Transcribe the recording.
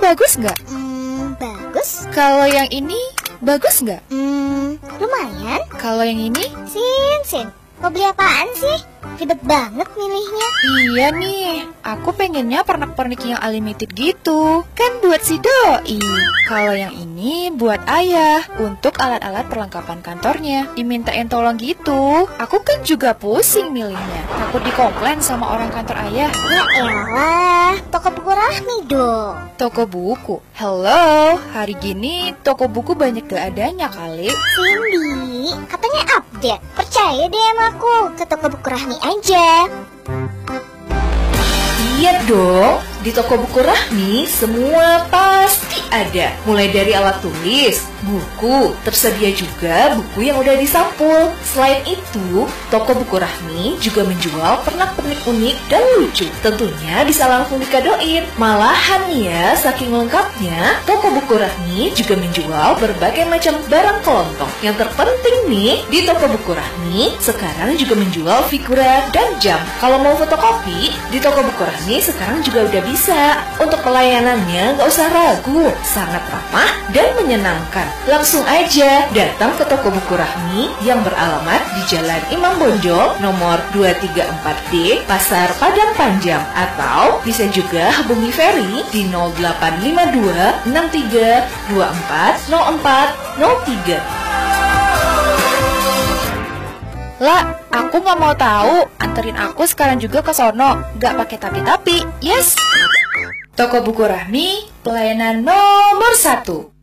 bagus nggak? Bagus. Kalau yang ini bagus nggak? Lumayan. Kalau yang ini? Sin, mau beli apaan sih? Ribet banget milihnya. Iya nih, aku pengennya pernak-pernik yang unlimited gitu. Kan buat si doi. Kalau yang ini buat ayah, untuk alat-alat perlengkapan kantornya. Dimintain tolong gitu. Aku kan juga pusing milihnya. Takut dikomplain sama orang kantor ayah. Ya elah, toko buku Rahmi dong. Toko buku? Hello, hari gini toko buku banyak gak adanya kali. Cindy, katanya update. Percaya deh sama aku, ke toko buku Rahmi aja. Iya dong, di toko buku Rahmi semua pasti ada. Mulai dari alat tulis, buku, tersedia juga buku yang udah disampul. Selain itu, toko buku Rahmi juga menjual pernak-pernik unik dan lucu. Tentunya bisa langsung dikadoin. Malahan ya, saking lengkapnya, toko buku Rahmi juga menjual berbagai macam barang kelontong. Yang terpenting nih, di toko buku Rahmi sekarang juga menjual figura dan jam. Kalau mau fotokopi, di toko buku Rahmi sekarang juga udah bisa. Untuk pelayanannya nggak usah ragu, sangat ramah dan menyenangkan. Langsung aja datang ke toko buku Rahmi yang beralamat di Jalan Imam Bonjol nomor 234D, Pasar Padang Panjang, atau bisa juga hubungi Ferry di 0852 63 24 04 03. Lah, aku nggak mau tahu. Anterin aku sekarang juga ke sono. Nggak pakai tapi-tapi. Yes. Toko buku Rahmi, pelayanan nomor 1.